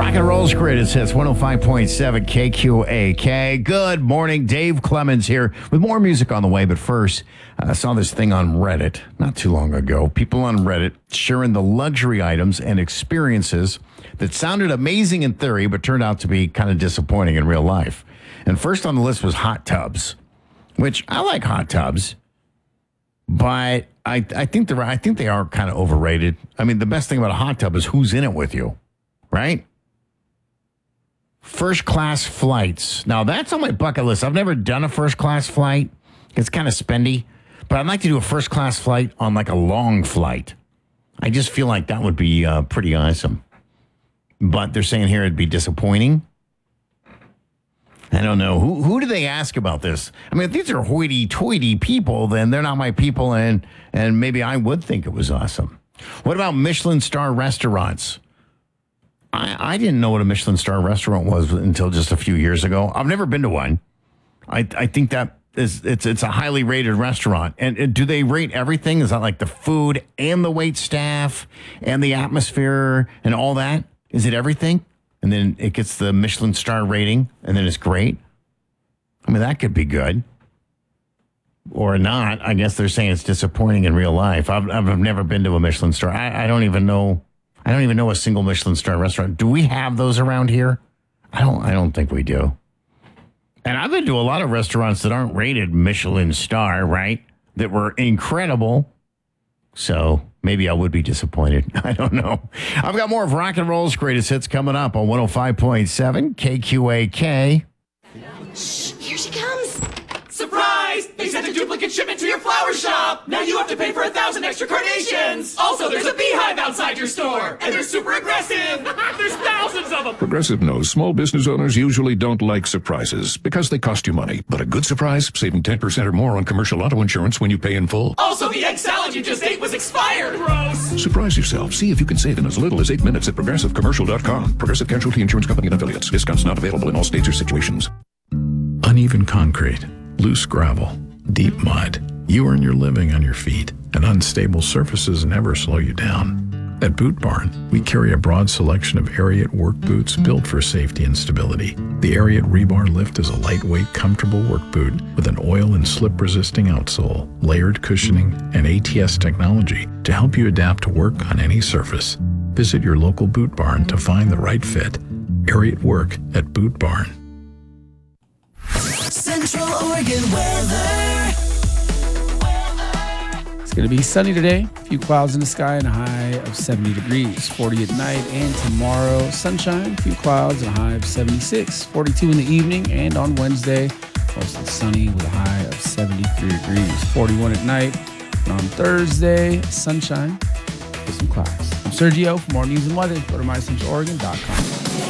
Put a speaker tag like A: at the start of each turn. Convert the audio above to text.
A: Rock and roll's greatest hits, 105.7 KQAK. Good morning. Dave Clemens here with more music on the way. But first, I saw this thing on Reddit not too long ago. People on Reddit sharing the luxury items and experiences that sounded amazing in theory, but turned out to be kind of disappointing in real life. And first on the list was hot tubs, which I like hot tubs, but I think they are kind of overrated. I mean, the best thing about a hot tub is who's in it with you, right? First class flights. Now, that's on my bucket list. I've never done a first class flight. It's kind of spendy, but I'd like to do a first class flight on like a long flight. I just feel like that would be pretty awesome. But they're saying here it'd be disappointing. I don't know. Who do they ask about this? I mean, if these are hoity-toity people, then they're not my people, and maybe I would think it was awesome. What about Michelin star restaurants? I didn't know what a Michelin star restaurant was until just a few years ago. I've never been to one. I think that it's a highly rated restaurant. And do they rate everything? Is that like the food and the wait staff and the atmosphere and all that? Is it everything? And then it gets the Michelin star rating, and then it's great? I mean, that could be good. Or not. I guess they're saying it's disappointing in real life. I've never been to a Michelin star. I don't even know. I don't even know a single Michelin star restaurant. Do we have those around here? I don't think we do. And I've been to a lot of restaurants that aren't rated Michelin star, right? That were incredible. So maybe I would be disappointed. I don't know. I've got more of rock and roll's greatest hits coming up on 105.7 KQAK.
B: Shh, here she comes.
C: Surprise! They sent a duplicate shipment to your flower shop! Now you have to pay for 1,000 extra carnations! Also, there's a beehive outside your store! And they're super aggressive! There's thousands of them!
D: Progressive knows small business owners usually don't like surprises because they cost you money. But a good surprise, saving 10% or more on commercial auto insurance when you pay in full.
C: Also, the egg salad you just ate was expired! Gross!
D: Surprise yourself. See if you can save in as little as 8 minutes at progressivecommercial.com. Progressive Casualty Insurance Company and Affiliates. Discounts not available in all states or situations.
E: Uneven concrete, loose gravel, deep mud. You earn your living on your feet, and unstable surfaces never slow you down. At Boot Barn, we carry a broad selection of Ariat work boots built for safety and stability. The Ariat Rebar Lift is a lightweight, comfortable work boot with an oil and slip-resisting outsole, layered cushioning, and ATS technology to help you adapt to work on any surface. Visit your local Boot Barn to find the right fit. Ariat Work at Boot Barn.
B: Central Oregon weather.
F: It's going to be sunny today. A few clouds in the sky and a high of 70 degrees. 40 at night, and tomorrow, sunshine, a few clouds and a high of 76. 42 in the evening, and on Wednesday, mostly sunny with a high of 73 degrees. 41 at night, and on Thursday, sunshine with some clouds. I'm Sergio. For more news and weather, go to mycentraloregon.com.